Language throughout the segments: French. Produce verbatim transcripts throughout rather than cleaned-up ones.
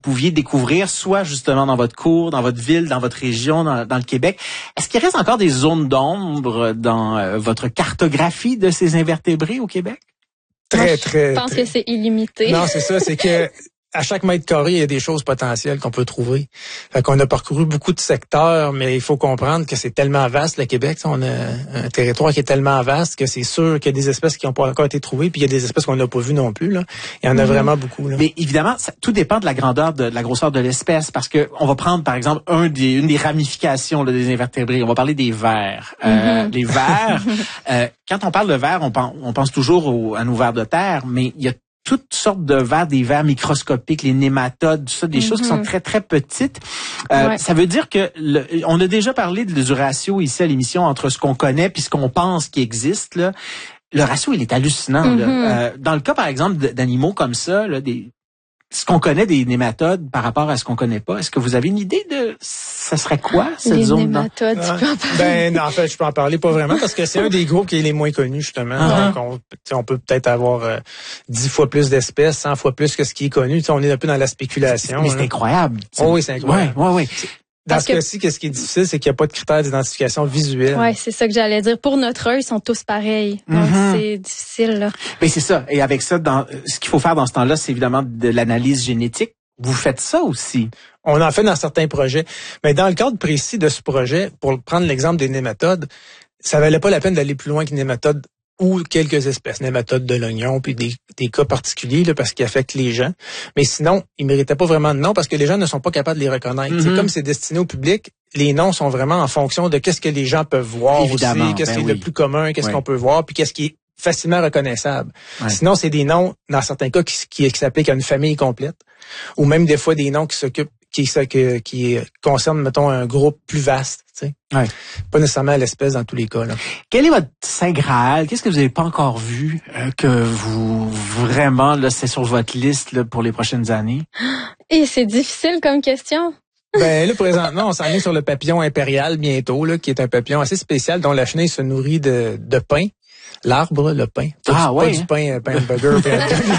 pouviez découvrir, soit justement dans votre cours, dans votre ville, dans votre région, dans, dans le Québec. Est-ce qu'il reste encore des zones d'ombre dans euh, votre cartographie de ces invertébrés au Québec? Très, Moi, très. Je pense très... que c'est illimité. Non, c'est ça, c'est que à chaque mètre carré, il y a des choses potentielles qu'on peut trouver. Fait qu'on a parcouru beaucoup de secteurs, mais il faut comprendre que c'est tellement vaste, le Québec. On a un territoire qui est tellement vaste que c'est sûr qu'il y a des espèces qui n'ont pas encore été trouvées, puis il y a des espèces qu'on n'a pas vues non plus. Là. Il y en a mmh. vraiment beaucoup. Là. Mais évidemment, ça, tout dépend de la grandeur, de, de la grosseur de l'espèce, parce que on va prendre, par exemple, un des, une des ramifications là, des invertébrés. On va parler des vers. Mmh. Euh, les vers, euh, quand on parle de vers, on pense, on pense toujours au, à nos vers de terre, mais il y a toutes sortes de vers, des vers microscopiques, les nématodes, tout ça, des mm-hmm. choses qui sont très, très petites. Euh, ouais. Ça veut dire que le, on a déjà parlé de, du ratio ici à l'émission entre ce qu'on connaît puis ce qu'on pense qui existe. Là. Le ratio, il est hallucinant. Mm-hmm. Là. Euh, dans le cas, par exemple, d'animaux comme ça, là, des, ce qu'on connaît des nématodes par rapport à ce qu'on connaît pas, est-ce que vous avez une idée de ça serait quoi cette les zone? Les nématodes, là? Tu peux en parler? Ben non, en fait, je peux en parler pas vraiment parce que c'est un des groupes qui est les moins connus justement. Uh-huh. Donc on, on peut peut-être avoir euh, dix fois plus d'espèces, cent fois plus que ce qui est connu. T'sais, on est un peu dans la spéculation. Mais c'est incroyable. Oh oui, c'est incroyable. Ouais, ouais, ouais. Dans Parce ce cas-ci, qu'est-ce qui est difficile, c'est qu'il n'y a pas de critères d'identification visuelle. Oui, c'est ça que j'allais dire. Pour notre œil, ils sont tous pareils. Donc, mm-hmm. c'est difficile, là. Mais c'est ça. Et avec ça, dans, ce qu'il faut faire dans ce temps-là, c'est évidemment de l'analyse génétique. Vous faites ça aussi? On en fait dans certains projets. Mais dans le cadre précis de ce projet, pour prendre l'exemple des nématodes, ça valait pas la peine d'aller plus loin que nématodes ou quelques espèces, nématodes de l'oignon, puis des, des cas particuliers là, parce qu'ils affectent les gens. Mais sinon, ils méritaient pas vraiment de nom parce que les gens ne sont pas capables de les reconnaître. Mm-hmm. C'est comme c'est destiné au public, les noms sont vraiment en fonction de qu'est-ce que les gens peuvent voir Évidemment, aussi, qu'est-ce ben qui est oui. le plus commun, qu'est-ce oui. qu'on peut voir, puis qu'est-ce qui est facilement reconnaissable. Ouais. Sinon, c'est des noms, dans certains cas, qui, qui, qui s'appliquent à une famille complète, ou même des fois des noms qui s'occupent qui, qui, qui concerne, mettons, un groupe plus vaste, tu sais. Ouais. Pas nécessairement l'espèce dans tous les cas, là. Quel est votre Saint Graal? Qu'est-ce que vous n'avez pas encore vu, euh, que vous, vraiment, là, c'est sur votre liste, là, pour les prochaines années? Et c'est difficile comme question. Ben, là, présentement, on s'en est sur le papillon impérial bientôt, là, qui est un papillon assez spécial dont la chenille se nourrit de, de pain. L'arbre, le pain. Pas ah du, ouais. Pas du pain, pain burger.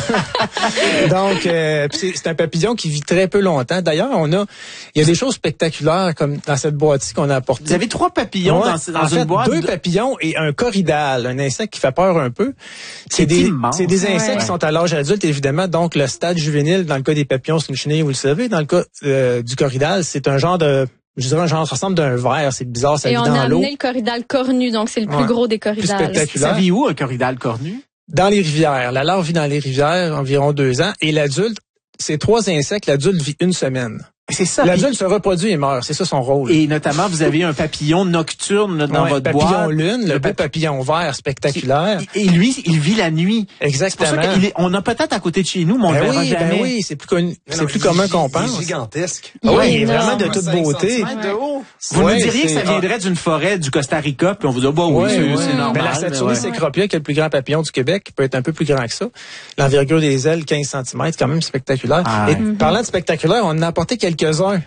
Donc, euh, c'est, c'est un papillon qui vit très peu longtemps. D'ailleurs, on a, il y a des choses spectaculaires comme dans cette boîte-ci qu'on a apportée. Vous avez trois papillons ouais, dans, dans en une fait, boîte. deux de... papillons et un corydale, un insecte qui fait peur un peu. C'est, c'est des, immense. c'est des insectes ouais. qui sont à l'âge adulte, évidemment. Donc, le stade juvénile, dans le cas des papillons, c'est une chenille, vous le savez. Dans le cas euh, du corydale, c'est un genre de Je dirais un genre, ça ressemble d'un verre, c'est bizarre, ça Et vit on dans a l'eau. amené le corydale cornu, donc c'est le plus ouais. gros des corydales. Ça vit où, un corydale cornu? Dans les rivières. La larve vit dans les rivières environ deux ans. Et l'adulte, ces trois insectes, l'adulte vit une semaine. C'est ça. L'adulte se reproduit et meurt. C'est ça son rôle. Et notamment, vous avez un papillon nocturne là, dans ouais, votre papillon boîte. lune, le, le beau pap... papillon vert spectaculaire. Et lui, il vit la nuit. Exactement. C'est pour ça qu'on a peut-être à côté de chez nous, mais on ben le verra oui, jamais. Ben oui, c'est plus connu, c'est non, plus commun qu'on pense. Il est gigantesque. Ah oui, il est non, vraiment de toute beauté. De haut. Vous ouais, nous diriez c'est... que ça viendrait d'une forêt du Costa Rica, puis on vous dit, bah oui, ouais, c'est, ouais. c'est normal. Ben, la Saturnis cecropia, qui est le plus grand papillon du Québec, qui peut être un peu plus grand que ça. L'envergure des ailes, quinze centimètres, quand même spectaculaire. Ah, et ouais. parlant de spectaculaire, on en a apporté quelques-uns.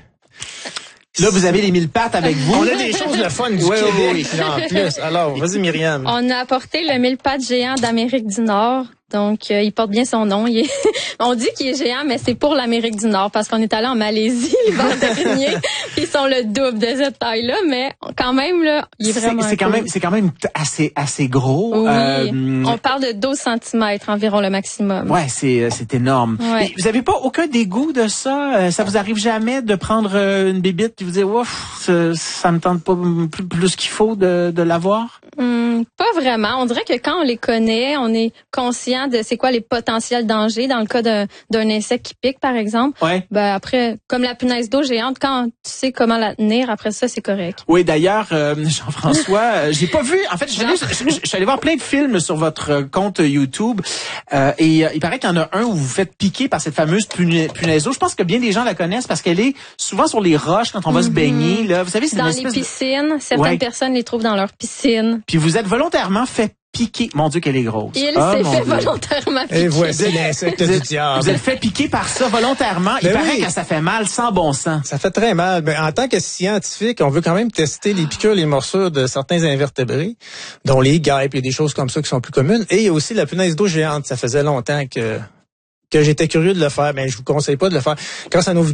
Là, vous avez les mille pattes avec vous. On a des choses de fun du oui, Québec, oui. en plus. Alors, vas-y, Myriam. On a apporté le mille pattes géant d'Amérique du Nord. Donc, euh, il porte bien son nom. Il est... On dit qu'il est géant, mais c'est pour l'Amérique du Nord parce qu'on est allé en Malaisie, l'hiver dernier. Ils sont le double de cette taille-là, mais quand même, là, il est vraiment C'est, c'est quand même, c'est quand même assez, assez gros. Oui. Euh, On parle de douze centimètres environ le maximum. Ouais, c'est, c'est énorme. Ouais. Et vous avez pas aucun dégoût de ça? Ça vous arrive jamais de prendre une bébite et vous dire, ouf, ça, ça me tente pas plus, plus qu'il faut de, de l'avoir? Hum, pas vraiment. On dirait que quand on les connaît, on est conscient de c'est quoi les potentiels dangers dans le cas d'un, d'un insecte qui pique, par exemple. Ouais. Ben après, comme la punaise d'eau géante, quand tu sais comment la tenir, après ça, c'est correct. Oui, d'ailleurs, euh, Jean-François, euh, j'ai pas vu. En fait, je suis allé, je, je, je suis allé voir plein de films sur votre compte YouTube euh, et euh, il paraît qu'il y en a un où vous vous faites piquer par cette fameuse puna- punaise d'eau. Je pense que bien des gens la connaissent parce qu'elle est souvent sur les roches quand on va mm-hmm. se baigner. Là, vous savez, c'est dans une espèce les piscines. De... Certaines ouais. personnes les trouvent dans leur piscine. Puis vous êtes volontairement fait piquer. Mon Dieu, qu'elle est grosse. Il oh, s'est fait Dieu. volontairement piquer. Et voici l'insecte du diable. Vous êtes fait piquer par ça volontairement. Il ben paraît oui. que ça fait mal sans bon sens. Ça fait très mal. Ben, en tant que scientifique, on veut quand même tester les piqûres, les morsures de certains invertébrés, dont les guêpes et des choses comme ça qui sont plus communes. Et il y a aussi la punaise d'eau géante. Ça faisait longtemps que que j'étais curieux de le faire. Mais je vous conseille pas de le faire. Grâce à nos